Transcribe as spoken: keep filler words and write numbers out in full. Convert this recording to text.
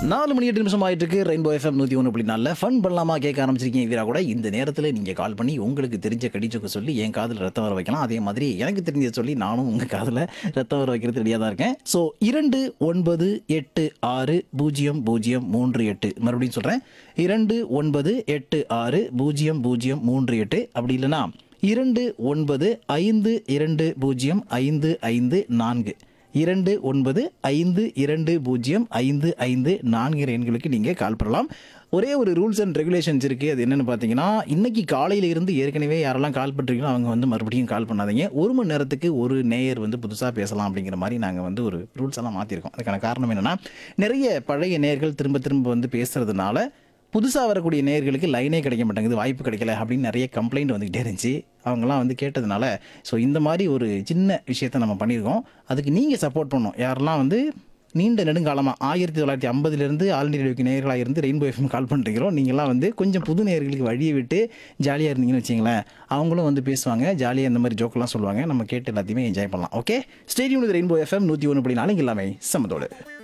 நாலு மணி எட்டு நிமிஷம் ஆயிட்டு இருக்கு. ரெயின்போ எஃப்எம் நூற்றி ஒன்று புள்ளி நாலில் ஃபன் பண்ணலாமா கேட்க ஆரம்பிச்சிருக்கீங்க. வீரா கூட இந்த நேரத்தில் நீங்கள் கால் பண்ணி உங்களுக்கு தெரிஞ்ச கடிச்சொக்க சொல்லி என் காதில் ரத்தம் வர வைக்கலாம். அதே மாதிரி எனக்கு தெரிஞ்ச சொல்லி நானும் உங்கள் காதில் ரத்தம் வர வைக்கிறது ரெடியாக தான் இருக்கேன். ஸோ இரண்டு ஒன்பது எட்டு ஆறு பூஜ்ஜியம் பூஜ்ஜியம் மூன்று எட்டு மறுபடியும் சொல்கிறேன். இரண்டு ஒன்பது எட்டு ஆறு பூஜ்ஜியம் பூஜ்ஜியம் மூன்று எட்டு அப்படி இல்லைன்னா இரண்டு ஒன்பது ஐந்து இரண்டு பூஜ்ஜியம் ஐந்து ஐந்து நான்கு இரண்டு ஒன்பது ஐந்து இரண்டு பூஜ்ஜியம் ஐந்து ஐந்து நான்கு எண்களுக்கு நீங்கள் கால் பண்ணலாம். ஒரே ஒரு ரூல்ஸ் அண்ட் ரெகுலேஷன்ஸ் இருக்குது. அது என்னென்னு பார்த்தீங்கன்னா, இன்றைக்கி காலையில் இருந்து ஏற்கனவே யாரெல்லாம் கால் பண்ணுறீங்களோ அவங்க வந்து மறுபடியும் கால் பண்ணாதீங்க. ஒரு மணி நேரத்துக்கு ஒரு நேயர் வந்து புதுசாக பேசலாம் அப்படிங்கிற மாதிரி நாங்கள் வந்து ஒரு ரூல்ஸ் எல்லாம் மாற்றிருக்கோம். அதுக்கான காரணம் என்னென்னா, நிறைய பழைய நேயர்கள் திரும்ப திரும்ப வந்து பேசுகிறதுனால புதுசாக வரக்கூடிய நேயர்களுக்கு லைனே கிடைக்க மாட்டேங்குது, வாய்ப்பு கிடைக்கல அப்படின்னு நிறைய கம்ப்ளைண்ட் வந்துக்கிட்டே இருந்துச்சு. அவங்களாம் வந்து கேட்டதுனால ஸோ இந்த மாதிரி ஒரு சின்ன விஷயத்தை நம்ம பண்ணியிருக்கோம். அதுக்கு நீங்கள் சப்போர்ட் பண்ணணும். யாரெல்லாம் வந்து நீண்ட நெடுங்காலமாக ஆயிரத்தி தொள்ளாயிரத்தி ஐம்பதுலேருந்து ஆல் இண்டியா ரேடியோக்கு நேயர்களாக இருந்து ரெயின்போ எஃப்எம் கால் பண்ணுறீங்களோ, நீங்களாம் வந்து கொஞ்சம் புது நேயர்களுக்கு வழியை விட்டு ஜாலியாக இருந்தீங்கன்னு வச்சிங்களேன். அவங்களும் வந்து பேசுவாங்க, ஜாலியாக இந்த மாதிரி ஜோக்கெல்லாம் சொல்லுவாங்க. நம்ம கேட்டு எல்லாத்தையுமே என்ஜாய் பண்ணலாம். ஓகே, ஸ்டேடியம் ரெயின்போ எஃப்எம் நூற்றி ஒன்று புள்ளி நாலு எல்லாமே சம்மதோடு.